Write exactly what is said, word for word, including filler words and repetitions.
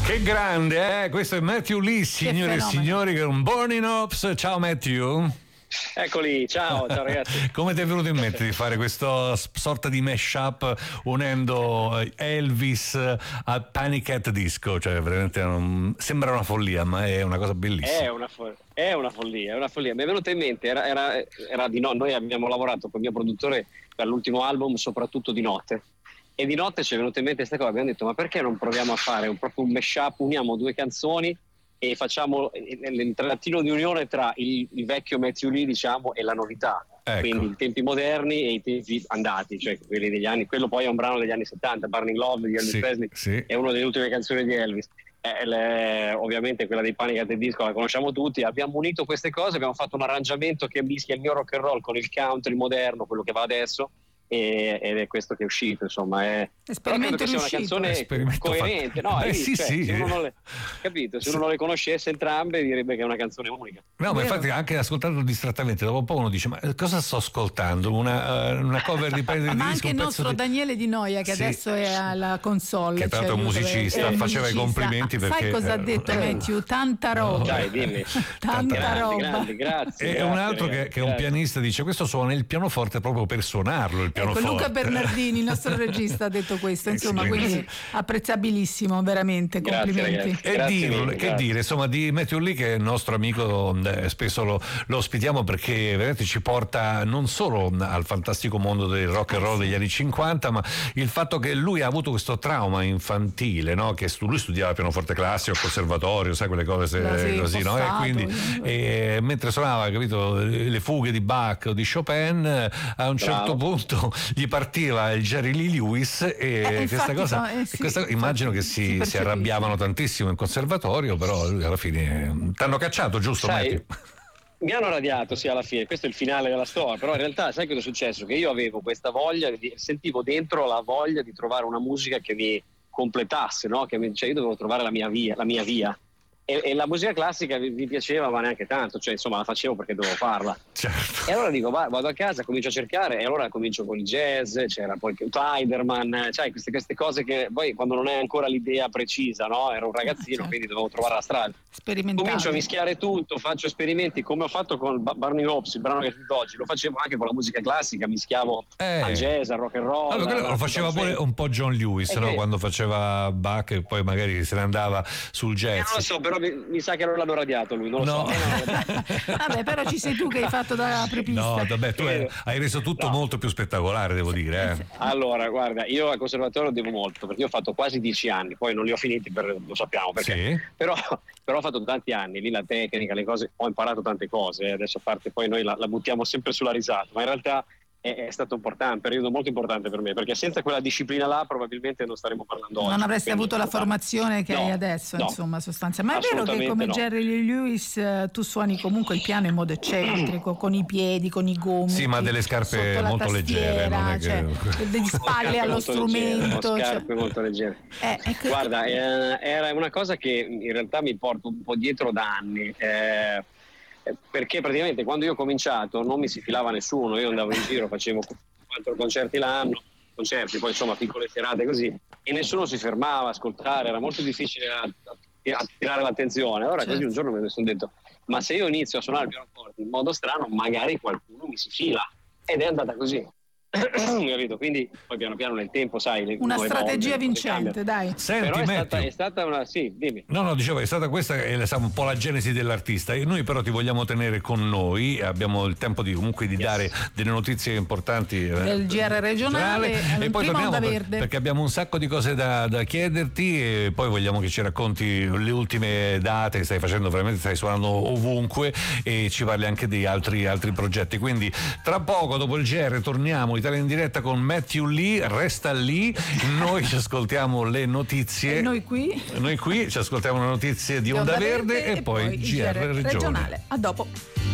Che grande, eh? Questo è Matthew Lee, signore e signori, che è un Born in Ops. Ciao Matthew. Eccoli, ciao, ciao ragazzi. Come ti è venuto in mente di fare questa sorta di mashup unendo Elvis a Panic at Disco? Cioè veramente un... sembra una follia, ma è una cosa bellissima. È una, fo- è una follia, è una follia. Mi è venuta in mente, era, era, era di no, noi abbiamo lavorato con il mio produttore per l'ultimo album soprattutto di notte. E di notte ci è venuta in mente questa cosa, abbiamo detto ma perché non proviamo a fare un, proprio un mashup, uniamo due canzoni e facciamo il trattino di unione tra il, il vecchio Matthew Lee, diciamo, e la novità. Ecco. Quindi i tempi moderni e i tempi andati, cioè quelli degli anni, quello poi è un brano degli anni settanta, Burning Love di Elvis sì, Presley, sì. È una delle ultime canzoni di Elvis. Eh, le, ovviamente quella dei Panic at the Disco la conosciamo tutti. Abbiamo unito queste cose, abbiamo fatto un arrangiamento che mischia il mio rock and roll con il country moderno, quello che va adesso, e, ed è questo che è uscito, insomma. È, esperimento credo che sia una canzone esperimento coerente, no? Beh, È, sì, cioè, sì. Se uno non le, capito? Se sì. uno non le conoscesse entrambe direbbe che è una canzone unica. No, ma infatti anche ascoltando distrattamente dopo un po' uno dice ma cosa sto ascoltando? Una, uh, una cover di Panic at the Disco? Ma anche il nostro di... Daniele Di Noia che sì. adesso è alla console, che tra l'altro è un musicista, è faceva musicista. i complimenti perché sai cosa ha detto eh, Matthew? Tanta roba. No, dai, dimmi. Tanta grande, roba. Grande, grazie. E grazie, un altro ragazzi, che, che è un pianista dice questo suona il pianoforte proprio per suonarlo il pianoforte. Ecco, Luca Bernardini, il nostro regista, ha detto questo, insomma, quindi apprezzabilissimo, veramente, complimenti. Grazie, e grazie dirlo, mille, che grazie. dire, insomma, di Matthew Lee, che è il nostro amico, eh, spesso lo, lo ospitiamo perché veramente ci porta non solo al fantastico mondo del rock and roll degli anni cinquanta, ma il fatto che lui ha avuto questo trauma infantile, no? Che lui studiava pianoforte classico al conservatorio, sai quelle cose sì, così, no? E quindi e, mentre suonava, capito, le fughe di Bach o di Chopin, a un certo Bravo. punto gli partiva il Jerry Lee Lewis e eh, questa infatti, cosa, eh, sì, questa, infatti, immagino che si, si si arrabbiavano tantissimo in conservatorio, però lui alla fine t'hanno cacciato, giusto? Sai, Matthew? mi hanno radiato, sì, alla fine, questo è il finale della storia, però in realtà sai cosa è successo? Che io avevo questa voglia, di, sentivo dentro la voglia di trovare una musica che mi completasse, no? Che mi, cioè io dovevo trovare la mia via, la mia via. E, e la musica classica mi, mi piaceva, ma neanche tanto, cioè insomma la facevo perché dovevo farla. Certo. E allora dico, va, vado a casa, comincio a cercare, e allora comincio con il jazz, c'era poi Clyderman, cioè queste, queste cose che poi quando non è ancora l'idea precisa, no? Ero un ragazzino, certo. quindi dovevo trovare la strada. Sperimentare. Comincio a mischiare tutto, faccio esperimenti come ho fatto con Burning Ops, il brano che ho scritto oggi, lo facevo anche con la musica classica, mischiavo Eh. al jazz, al rock and roll. Allora, quello lo faceva pure un po' John Lewis, Eh, no? che- Quando faceva Bach e poi magari se ne andava sul Eh, jazz. non lo so, però mi, mi sa che non l'hanno radiato lui, non lo No. so. Vabbè, però ci sei tu che hai fatto da apripista. No, vabbè, tu hai, hai reso tutto No. molto più spettacolare, devo dire. Eh. Allora, guarda, io al conservatorio devo molto, perché io ho fatto quasi dieci anni, poi non li ho finiti, per, lo sappiamo perché. Sì. Però, però ho fatto tanti anni, lì la tecnica, le cose, ho imparato tante cose, adesso a parte poi noi la, la buttiamo sempre sulla risata, ma in realtà è, è stato importante, un periodo molto importante per me, perché senza quella disciplina là probabilmente non staremmo parlando oggi. Non avresti Quindi, avuto la formazione che no, hai adesso, no. insomma, sostanza. Ma è vero che Assolutamente come no. Jerry Lee Lewis eh, tu suoni comunque il piano in modo eccentrico, con i piedi, con i gomiti. Sì, ma delle scarpe sotto la molto leggere, non è che- cioè, degli spalle Scarpe allo molto leggere, strumento. ho cioè- scarpe molto leggere. Eh, ecco- Guarda, eh, era una cosa che in realtà mi porto un po' dietro da anni, eh, perché praticamente quando io ho cominciato non mi si filava nessuno, io andavo in giro, facevo quattro concerti l'anno, concerti, poi insomma piccole serate così, e nessuno si fermava a ascoltare, era molto difficile attirare l'attenzione. Allora Certo. così un giorno mi sono detto, ma se io inizio a suonare il pianoforte in modo strano, magari qualcuno mi si fila, ed è andata così. Capito? Quindi poi piano piano nel tempo, sai, le- Una nuove strategia evolve, le cose vincente, cambiano. dai. Senti, Però è stata, Matthew. è stata una, sì, dimmi. No, no, dicevo, è stata questa è sa, un po' la genesi dell'artista e noi però ti vogliamo tenere con noi, abbiamo il tempo di comunque di Yes. dare delle notizie importanti eh, Del G R regionale, e poi prima torniamo Onda per- Verde. perché abbiamo un sacco di cose da, da chiederti e poi vogliamo che ci racconti le ultime date che stai facendo, veramente stai suonando ovunque e ci parli anche di altri, altri progetti, quindi tra poco dopo il G R torniamo Italia in diretta con Matthew Lee, resta lì, noi ci ascoltiamo le notizie. E noi qui? Noi qui ci ascoltiamo le notizie di Di Onda, Onda Verde, Verde e, poi il G R regionale. regionale. A dopo.